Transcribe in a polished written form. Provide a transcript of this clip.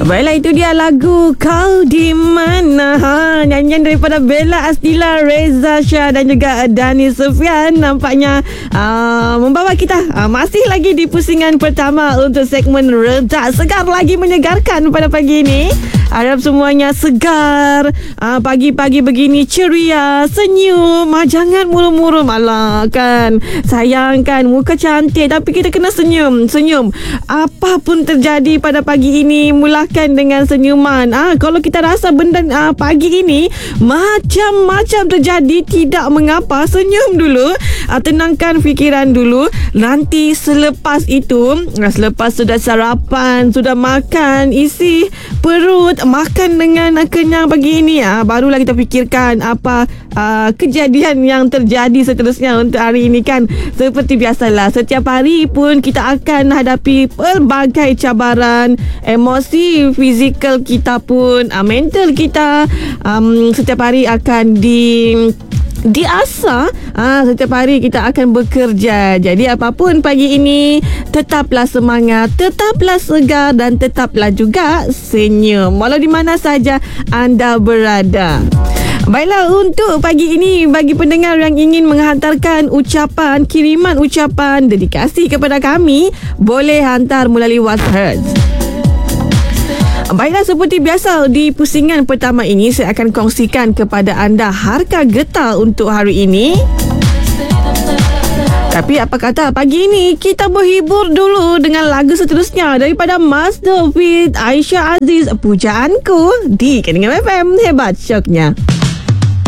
Baiklah, itu dia lagu Kau Di Mana. Nyanyian daripada Bella Astila, Reza Shah dan juga Dani Sufyan. Nampaknya membawa kita masih lagi di pusingan pertama untuk segmen Rentak Segar, lagi menyegarkan pada pagi ini. Harap semuanya segar, pagi-pagi begini ceria, senyum, jangan murum-murum. Alah kan, sayang kan, muka cantik tapi kita kena senyum. Apapun terjadi pada pagi ini, mulakan dengan senyuman. Kalau kita rasa benda pagi ini macam-macam terjadi, tidak mengapa, senyum dulu, tenangkan fikiran dulu. Nanti selepas itu, selepas sudah sarapan, sudah makan, isi perut, makan dengan kenyang pagi ini, barulah kita fikirkan apa kejadian yang terjadi seterusnya untuk hari ini kan. Seperti biasalah, setiap hari pun kita akan hadapi pelbagai cabaran, emosi, fizikal kita pun, mental kita, setiap hari akan diasah. Setiap hari kita akan bekerja. Jadi apapun pagi ini, tetaplah semangat, tetaplah segar dan tetaplah juga senyum walau di mana saja anda berada. Baiklah, untuk pagi ini, bagi pendengar yang ingin menghantarkan kiriman ucapan dedikasi kepada kami, boleh hantar melalui WhatsApp. Baiklah, seperti biasa di pusingan pertama ini, saya akan kongsikan kepada anda harga getah untuk hari ini. Tapi apa kata pagi ini kita berhibur dulu dengan lagu seterusnya daripada Mas David, Aisyah Aziz, Pujaanku di Keningam FM. Hebat syoknya.